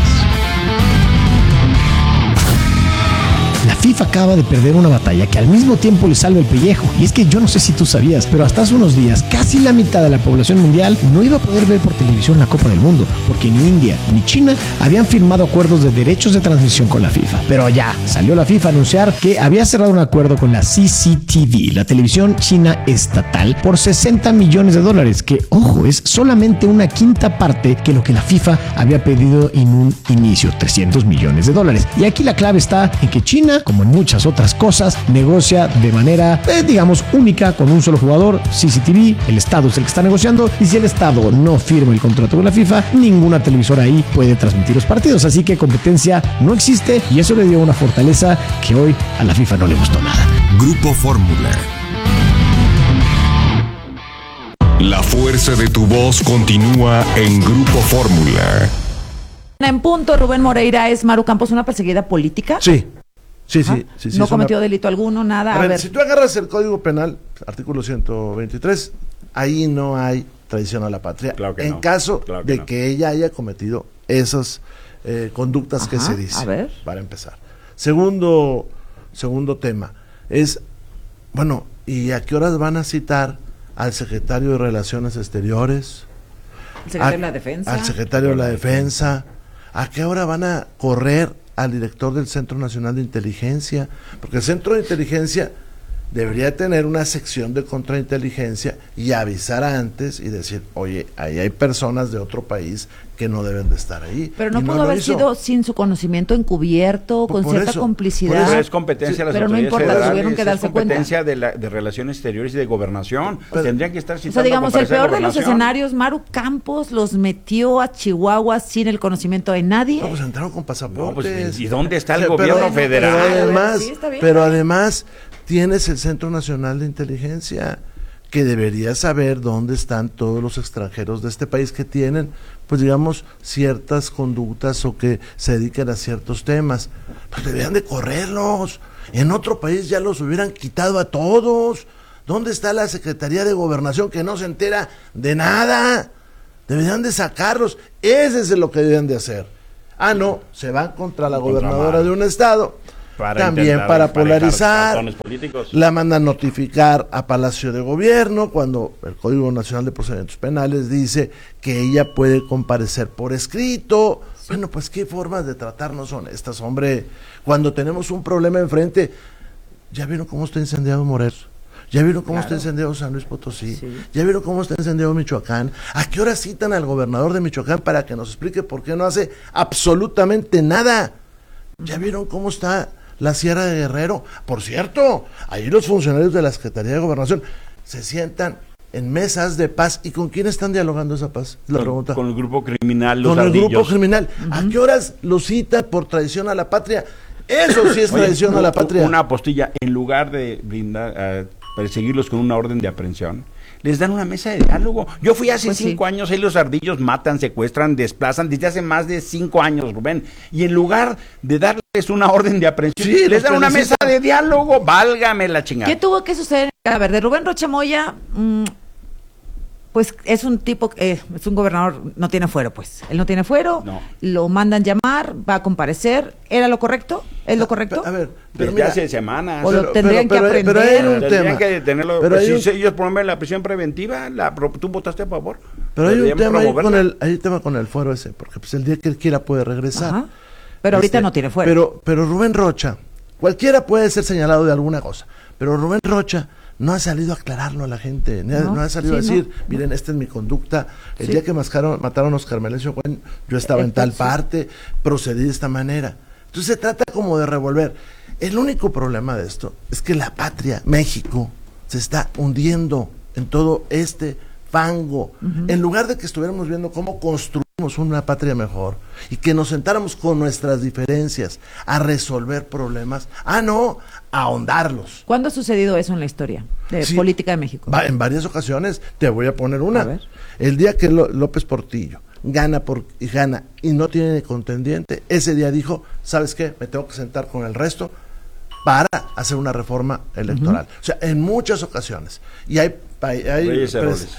[SPEAKER 26] La FIFA acaba de perder una batalla que al mismo tiempo le salva el pellejo. Y es que yo no sé si tú sabías, pero hasta hace unos días casi la mitad de la población mundial no iba a poder ver por televisión la Copa del Mundo, porque ni India ni China habían firmado acuerdos de derechos de transmisión con la FIFA. Pero ya salió la FIFA a anunciar que había cerrado un acuerdo con la CCTV, la televisión china estatal, por $60 millones, que, ojo, es solamente una quinta parte que lo que la FIFA había pedido en un inicio, $300 millones. Y aquí la clave está en que China, como en muchas otras cosas, negocia de manera, digamos, única con un solo jugador, CCTV. El Estado es el que está negociando, y si el Estado no firma el contrato con la FIFA, ninguna televisora ahí puede transmitir los partidos. Así que competencia no existe, y eso le dio una fortaleza que hoy a la FIFA no le gustó nada.
[SPEAKER 7] Grupo Fórmula. La fuerza de tu voz continúa en Grupo Fórmula.
[SPEAKER 12] En punto, Rubén Moreira. ¿Es Maru Campos una perseguida política?
[SPEAKER 14] Sí. Sí.
[SPEAKER 12] No cometió delito alguno, nada.
[SPEAKER 14] A ver, si tú agarras el Código Penal, artículo 123, ahí no hay traición a la patria. Claro que en caso de que ella haya cometido esas conductas que se dice.
[SPEAKER 12] A ver.
[SPEAKER 14] Para empezar. Segundo tema es, bueno, ¿y a qué horas van a citar al secretario de Relaciones Exteriores?
[SPEAKER 12] ¿El secretario de la Defensa?
[SPEAKER 14] Al secretario de la Defensa. ¿A qué hora van a correr al director del Centro Nacional de Inteligencia? Porque el Centro de Inteligencia debería tener una sección de contrainteligencia y avisar antes y decir, oye, ahí hay personas de otro país que no deben de estar ahí.
[SPEAKER 12] Pero no pudo haber sido sin su conocimiento encubierto, con cierta complicidad.
[SPEAKER 11] Pero es competencia de las
[SPEAKER 12] pero
[SPEAKER 11] autoridades
[SPEAKER 12] no importa,
[SPEAKER 11] federales,
[SPEAKER 12] tuvieron que darse
[SPEAKER 11] competencia de relaciones exteriores y de gobernación. Tendrían que estar citando.
[SPEAKER 12] O sea, digamos, el peor de los escenarios, Maru Campos los metió a Chihuahua sin el conocimiento de nadie.
[SPEAKER 14] No, pues entraron con pasaportes.
[SPEAKER 11] No, pues, ¿y dónde está el gobierno federal?
[SPEAKER 14] Pero además tienes el Centro Nacional de Inteligencia, que debería saber dónde están todos los extranjeros de este país que tienen, pues digamos, ciertas conductas o que se dediquen a ciertos temas. Pues deberían de correrlos. En otro país ya los hubieran quitado a todos. ¿Dónde está la Secretaría de Gobernación que no se entera de nada? Deberían de sacarlos. Ese es lo que deben de hacer. Ah, no, se van contra la gobernadora de un estado. También para polarizar, la mandan notificar a Palacio de Gobierno cuando el Código Nacional de Procedimientos Penales dice que ella puede comparecer por escrito. Bueno, pues qué formas de tratarnos son estas, hombre. Cuando tenemos un problema enfrente, ¿ya vieron cómo está incendiado Morelos? ¿Ya vieron cómo está incendiado San Luis Potosí? Sí. ¿Ya vieron cómo está incendiado Michoacán? ¿A qué hora citan al gobernador de Michoacán para que nos explique por qué no hace absolutamente nada? ¿Ya vieron cómo está la Sierra de Guerrero? Por cierto, ahí los funcionarios de la Secretaría de Gobernación se sientan en mesas de paz. ¿Y con quién están dialogando esa paz? La pregunta.
[SPEAKER 11] Con el grupo criminal, los
[SPEAKER 14] Con
[SPEAKER 11] ardillos.
[SPEAKER 14] el grupo criminal. ¿A qué horas los cita por traición a la patria? Eso sí es traición a la patria.
[SPEAKER 11] Una apostilla, en lugar de brindar, perseguirlos con una orden de aprehensión, les dan una mesa de diálogo. Yo fui hace 5 años, ahí los ardillos matan, secuestran, desplazan, desde hace más de 5 años, Rubén. Y en lugar de darles una orden de aprehensión, les dan una mesa de diálogo. Válgame la chingada.
[SPEAKER 12] ¿Qué tuvo que suceder? A ver, de Rubén Rocha Moya, pues es un tipo, es un gobernador, no tiene fuero, pues. Él no tiene fuero, lo mandan llamar, va a comparecer. ¿Era lo correcto? ¿Es lo correcto?
[SPEAKER 14] A ver,
[SPEAKER 11] pero mira, hace semanas.
[SPEAKER 12] O lo tendrían que aprender.
[SPEAKER 14] Pero hay un
[SPEAKER 11] tendrían
[SPEAKER 14] tema.
[SPEAKER 11] que detenerlo.
[SPEAKER 14] Pero
[SPEAKER 11] si ellos promueven la prisión preventiva, ¿tú votaste a favor?
[SPEAKER 14] Pero hay un tema hay un tema con el fuero ese, porque pues el día que él quiera puede regresar.
[SPEAKER 12] Ajá. Pero ahorita no tiene fuero.
[SPEAKER 14] Pero Rubén Rocha, cualquiera puede ser señalado de alguna cosa, pero Rubén Rocha no ha salido a aclararlo a la gente, no ha salido a decir, miren, esta es mi conducta, el día que mataron a Oscar Melencio, yo estaba en tal parte, procedí de esta manera. Entonces se trata como de revolver. El único problema de esto es que la patria, México, se está hundiendo en todo este fango. En lugar de que estuviéramos viendo cómo construimos una patria mejor y que nos sentáramos con nuestras diferencias a resolver problemas, a ahondarlos.
[SPEAKER 12] ¿Cuándo ha sucedido eso en la historia de política de México?
[SPEAKER 14] En varias ocasiones. Te voy a poner una. El día que López Portillo gana y no tiene contendiente, ese día dijo, ¿sabes qué? Me tengo que sentar con el resto para hacer una reforma electoral. O sea, en muchas ocasiones. Y hay Reyes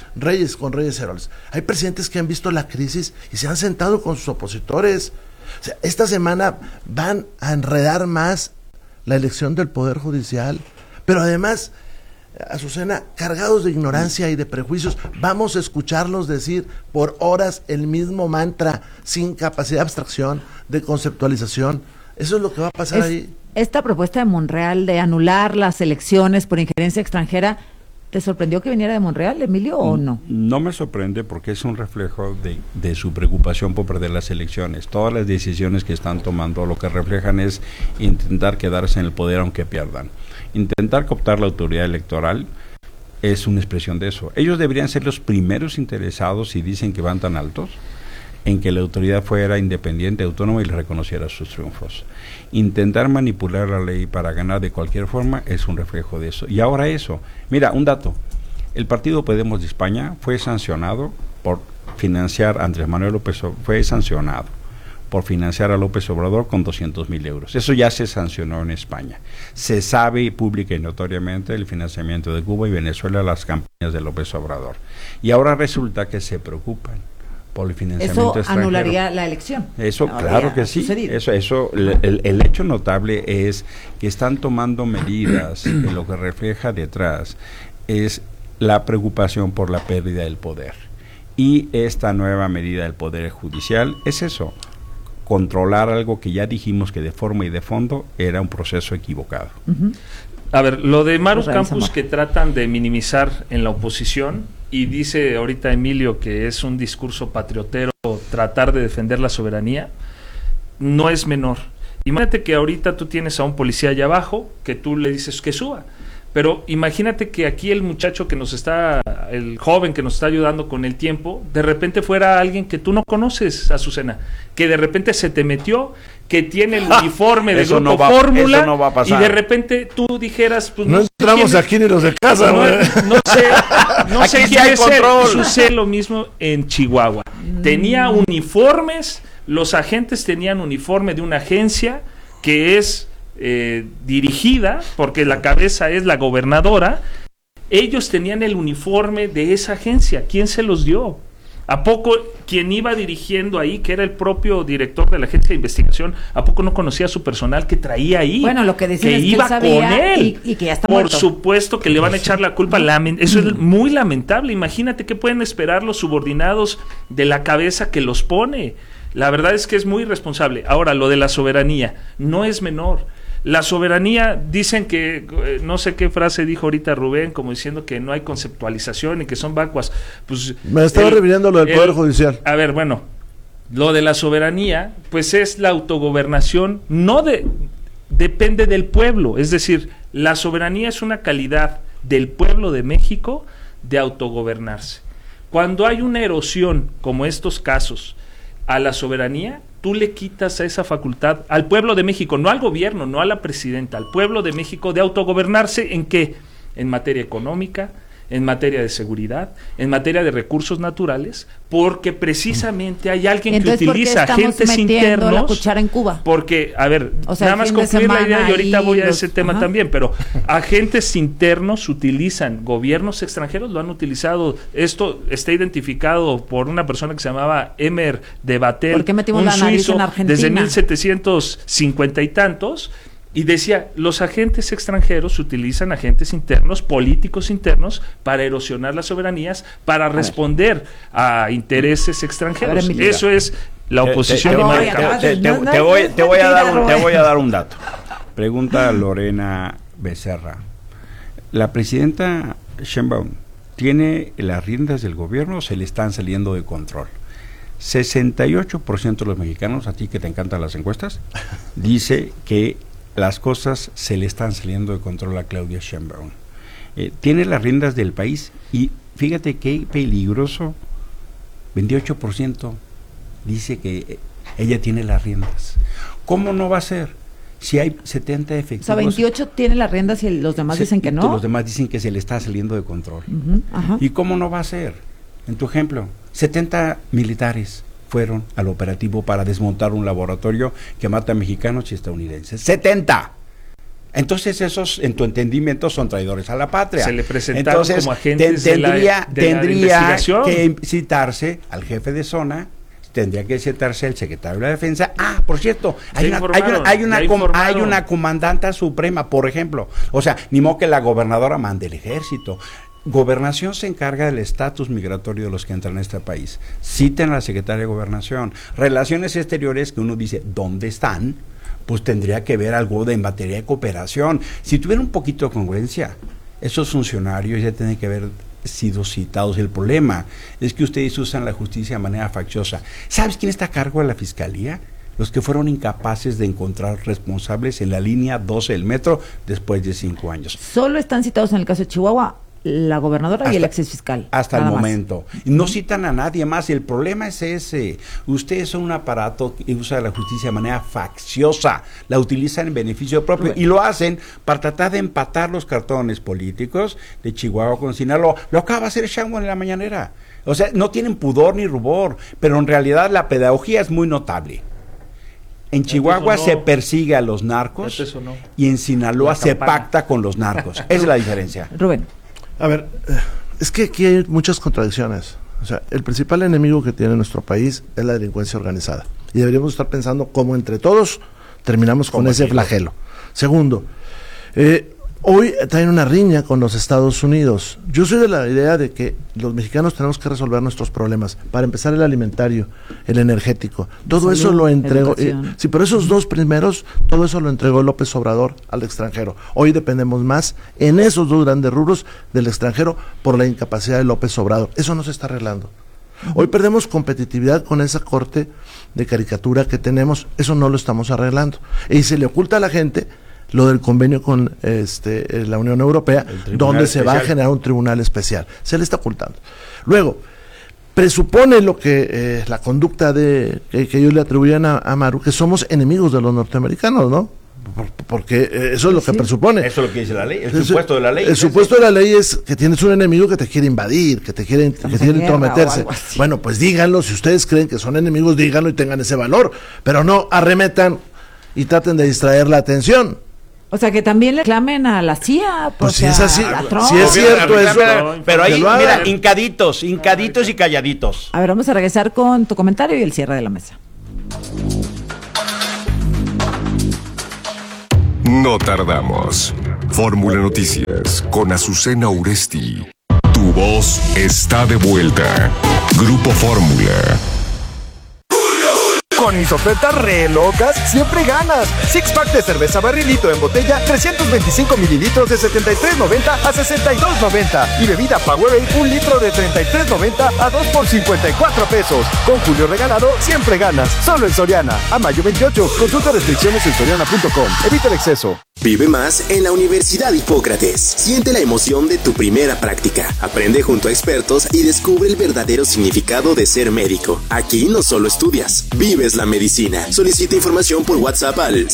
[SPEAKER 14] Heroles. Hay presidentes que han visto la crisis y se han sentado con sus opositores. O sea, esta semana van a enredar más la elección del Poder Judicial, pero además, Azucena, cargados de ignorancia y de prejuicios, vamos a escucharlos decir por horas el mismo mantra, sin capacidad de abstracción, de conceptualización. Eso es lo que va a pasar ahí.
[SPEAKER 12] Esta propuesta de Monreal de anular las elecciones por injerencia extranjera, ¿te sorprendió que viniera de Monreal, Emilio, o no?
[SPEAKER 11] No me sorprende porque es un reflejo de su preocupación por perder las elecciones. Todas las decisiones que están tomando lo que reflejan es intentar quedarse en el poder aunque pierdan. Intentar cooptar la autoridad electoral es una expresión de eso. Ellos deberían ser los primeros interesados, si dicen que van tan altos, en que la autoridad fuera independiente, autónoma y le reconociera sus triunfos. Intentar manipular la ley para ganar de cualquier forma es un reflejo de eso. Y ahora eso, mira, un dato, el partido Podemos de España fue sancionado por financiar, Andrés Manuel López fue sancionado por financiar a López Obrador con 200,000 euros. Eso ya se sancionó en España. Se sabe pública y notoriamente el financiamiento de Cuba y Venezuela a las campañas de López Obrador. Y ahora resulta que se preocupan por el financiamiento
[SPEAKER 12] extranjero. Eso anularía la elección.
[SPEAKER 11] Eso, claro que sí. Eso, el hecho notable es que están tomando medidas que lo que refleja detrás es la preocupación por la pérdida del poder. Y esta nueva medida del Poder Judicial es eso, controlar algo que ya dijimos que de forma y de fondo era un proceso equivocado.
[SPEAKER 13] A ver, lo de Maru Campos que tratan de minimizar en la oposición, y dice ahorita Emilio que es un discurso patriotero tratar de defender la soberanía, no es menor. Imagínate que ahorita tú tienes a un policía allá abajo que tú le dices que suba, pero imagínate que aquí el muchacho que el joven que nos está ayudando con el tiempo, de repente fuera alguien que tú no conoces, Azucena, que de repente se te metió, que tiene el uniforme de Grupo Fórmula, no va a pasar. Y de repente tú dijeras, pues
[SPEAKER 14] no entramos aquí ni los de casa,
[SPEAKER 13] no sé quién es él. Sucede lo mismo en Chihuahua. Tenía uniformes, los agentes tenían uniforme de una agencia que es dirigida, porque la cabeza es la gobernadora. Ellos tenían el uniforme de esa agencia. ¿Quién se los dio? ¿A poco quien iba dirigiendo ahí, que era el propio director de la agencia de investigación, a poco no conocía a su personal que traía ahí?
[SPEAKER 12] Bueno, lo que decían
[SPEAKER 13] que
[SPEAKER 12] es que
[SPEAKER 13] iba
[SPEAKER 12] él sabía
[SPEAKER 13] con él
[SPEAKER 12] y que ya está
[SPEAKER 13] por
[SPEAKER 12] muerto.
[SPEAKER 13] supuesto que le van a echar la culpa. Eso es muy lamentable. Imagínate qué pueden esperar los subordinados de la cabeza que los pone. La verdad es que es muy irresponsable. Ahora, lo de la soberanía no es menor. La soberanía, dicen que, no sé qué frase dijo ahorita Rubén, como diciendo que no hay conceptualización y que son vacuas. Pues
[SPEAKER 14] me estaba refiriendo a lo del Poder Judicial.
[SPEAKER 13] A ver, bueno, lo de la soberanía, pues es la autogobernación, depende del pueblo. Es decir, la soberanía es una calidad del pueblo de México de autogobernarse. Cuando hay una erosión, como estos casos, a la soberanía, tú le quitas a esa facultad al pueblo de México, no al gobierno, no a la presidenta, al pueblo de México de autogobernarse. ¿En qué? En materia económica, en materia de seguridad, en materia de recursos naturales, porque precisamente hay alguien que utiliza agentes internos.
[SPEAKER 12] La cuchara en Cuba?
[SPEAKER 13] Porque, a ver, nada más concluir la idea y ahorita voy a ese tema también, pero agentes internos utilizan, gobiernos extranjeros lo han utilizado. Esto está identificado por una persona que se llamaba Emer de Batel, un suizo, desde 1750 y tantos. Y decía, los agentes extranjeros utilizan agentes internos, políticos internos, para erosionar las soberanías, para responder a intereses extranjeros. Eso es la oposición.
[SPEAKER 11] Te voy a dar un dato. Pregunta Lorena Becerra. ¿La presidenta Sheinbaum tiene las riendas del gobierno o se le están saliendo de control? 68% de los mexicanos, a ti que te encantan las encuestas, dice que las cosas se le están saliendo de control a Claudia Sheinbaum. Tiene las riendas del país y fíjate qué peligroso, 28% dice que ella tiene las riendas. ¿Cómo no va a ser? Si hay 70 efectivos.
[SPEAKER 12] O sea, 28 tiene las riendas y los demás dicen que no.
[SPEAKER 11] Los demás dicen que se le está saliendo de control. ¿Y cómo no va a ser? En tu ejemplo, 70 militares fueron al operativo para desmontar un laboratorio que mata a mexicanos y estadounidenses. ¡70! Entonces esos, en tu entendimiento, son traidores a la patria.
[SPEAKER 13] Se le presentaron como agentes tendría
[SPEAKER 11] que citarse al jefe de zona, tendría que citarse al secretario de la Defensa. Ah, por cierto, hay una comandanta suprema, por ejemplo. O sea, ni modo que la gobernadora mande el ejército. Gobernación se encarga del estatus migratorio de los que entran a este país. Citen a la secretaria de Gobernación. Relaciones exteriores, que uno dice, ¿dónde están? Pues tendría que ver algo en materia de cooperación. Si tuviera un poquito de congruencia, esos funcionarios ya tienen que haber sido citados. El problema es que ustedes usan la justicia de manera facciosa. ¿Sabes quién está a cargo de la fiscalía? Los que fueron incapaces de encontrar responsables en la línea 12 del metro después de 5 años.
[SPEAKER 12] Solo están citados en el caso de Chihuahua la gobernadora y el exfiscal.
[SPEAKER 11] Hasta el momento. No citan a nadie más. Y el problema es ese. Ustedes son un aparato que usa la justicia de manera facciosa. La utilizan en beneficio propio. Y lo hacen para tratar de empatar los cartones políticos de Chihuahua con Sinaloa. Lo acaba de hacer Sheinbaum en la mañanera. O sea, no tienen pudor ni rubor. Pero en realidad la pedagogía es muy notable. En Chihuahua se persigue a los narcos y en Sinaloa se pacta con los narcos. Esa es la diferencia.
[SPEAKER 12] Rubén.
[SPEAKER 14] A ver, es que aquí hay muchas contradicciones. O sea, el principal enemigo que tiene nuestro país es la delincuencia organizada. Y deberíamos estar pensando cómo entre todos terminamos con ese flagelo. Segundo, Hoy traen una riña con los Estados Unidos. Yo soy de la idea de que los mexicanos tenemos que resolver nuestros problemas. Para empezar, el alimentario, el energético. Todo eso lo entregó. Sí, pero esos dos primeros, todo eso lo entregó López Obrador al extranjero. Hoy dependemos más en esos dos grandes rubros del extranjero por la incapacidad de López Obrador. Eso no se está arreglando. Hoy perdemos competitividad con esa corte de caricatura que tenemos. Eso no lo estamos arreglando. Y se le oculta a la gente lo del convenio con la Unión Europea, donde se va a generar un tribunal especial. Se le está ocultando. Luego, presupone lo que la conducta que ellos le atribuyen a Maru, que somos enemigos de los norteamericanos, ¿no? Porque eso es lo que presupone.
[SPEAKER 8] Eso es lo que dice la ley, el supuesto de la ley.
[SPEAKER 14] El supuesto de la ley es que tienes un enemigo que te quiere invadir, que quiere intrometerse. Bueno, pues díganlo, si ustedes creen que son enemigos, díganlo y tengan ese valor, pero no arremetan y traten de distraer la atención.
[SPEAKER 12] O sea, que también le clamen a la CIA.
[SPEAKER 14] Pues si es así, si es cierto eso.
[SPEAKER 8] Pero ahí, mira, hincaditos y calladitos.
[SPEAKER 12] A ver, vamos a regresar con tu comentario y el cierre de la mesa.
[SPEAKER 7] No tardamos. Fórmula Noticias con Azucena Uresti. Tu voz está de vuelta. Grupo Fórmula.
[SPEAKER 10] Con mis ofertas re locas, siempre ganas. Six pack de cerveza barrilito en botella, 325 mililitros de $73.90 a $62.90. Y bebida Powerade, 1 litro de $33.90 a 2 por $54. Con Julio regalado, siempre ganas. Solo en Soriana. A mayo 28. Consulta restricciones en soriana.com. Evita el exceso.
[SPEAKER 15] Vive más en la Universidad Hipócrates. Siente la emoción de tu primera práctica. Aprende junto a expertos y descubre el verdadero significado de ser médico. Aquí no solo estudias, vives la medicina. Solicita información por WhatsApp al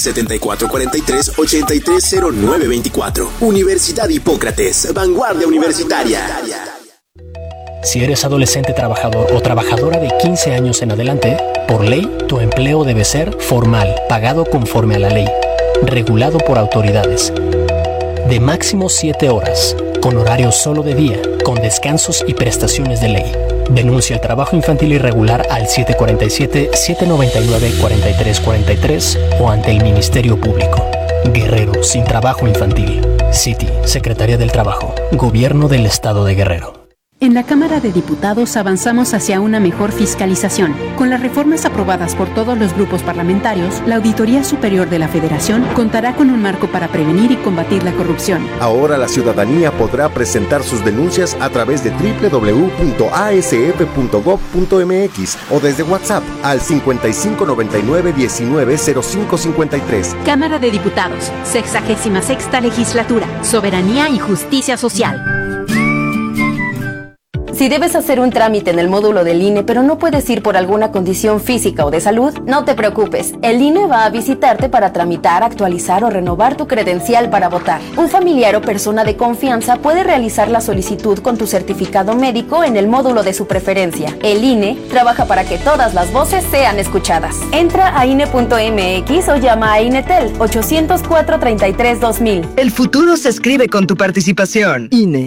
[SPEAKER 15] 7443-830924. Universidad Hipócrates, vanguardia universitaria.
[SPEAKER 16] Si eres adolescente trabajador o trabajadora de 15 años en adelante, por ley, tu empleo debe ser formal, pagado conforme a la ley, regulado por autoridades, de máximo 7 horas, con horario solo de día, con descansos y prestaciones de ley. Denuncia el trabajo infantil irregular al 747-799-4343 o ante el Ministerio Público. Guerrero sin trabajo infantil. City, Secretaría del Trabajo, Gobierno del Estado de Guerrero.
[SPEAKER 19] En la Cámara de Diputados avanzamos hacia una mejor fiscalización. Con las reformas aprobadas por todos los grupos parlamentarios, la Auditoría Superior de la Federación contará con un marco para prevenir y combatir la corrupción.
[SPEAKER 20] Ahora la ciudadanía podrá presentar sus denuncias a través de www.asf.gov.mx o desde WhatsApp al 5599-190553.
[SPEAKER 19] Cámara de Diputados, 66ª Legislatura, Soberanía y Justicia Social.
[SPEAKER 27] Si debes hacer un trámite en el módulo del INE, pero no puedes ir por alguna condición física o de salud, no te preocupes. El INE va a visitarte para tramitar, actualizar o renovar tu credencial para votar. Un familiar o persona de confianza puede realizar la solicitud con tu certificado médico en el módulo de su preferencia. El INE trabaja para que todas las voces sean escuchadas. Entra a INE.mx o llama a INETEL 804-33-2000.
[SPEAKER 28] El futuro se escribe con tu participación. INE.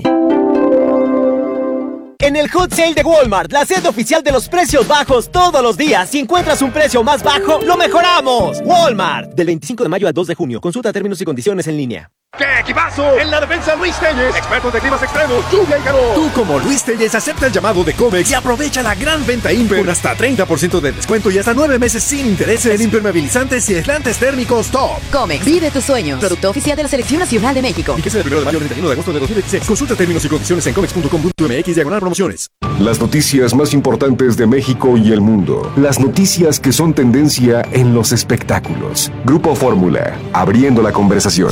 [SPEAKER 25] En el Hot Sale de Walmart, la sede oficial de los precios bajos todos los días. Si encuentras un precio más bajo, ¡lo mejoramos! Walmart. Del 25 de mayo al 2 de junio. Consulta términos y condiciones en línea.
[SPEAKER 10] ¡Qué equipazo! En la defensa Luis Telles, expertos de climas extremos, lluvia y calor. Tú como Luis Telles acepta el llamado de Comex y aprovecha la gran venta Imper con hasta 30% de descuento y hasta 9 meses sin intereses en impermeabilizantes y aislantes térmicos top.
[SPEAKER 29] Comex, vive tus sueños. Producto oficial de la Selección Nacional de México.
[SPEAKER 10] Y que sea del 1 de mayo al 31 de agosto de 2016. Consulta términos y condiciones en comex.com.mx/promociones.
[SPEAKER 7] Las noticias más importantes de México y el mundo. Las noticias que son tendencia en los espectáculos. Grupo Fórmula, abriendo la conversación.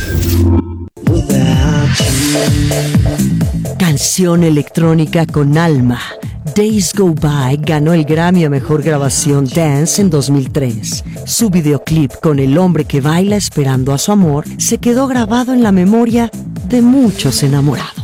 [SPEAKER 30] Canción electrónica con alma. Days Go By ganó el Grammy a Mejor Grabación Dance en 2003. Su videoclip con el hombre que baila esperando a su amor se quedó grabado en la memoria de muchos enamorados.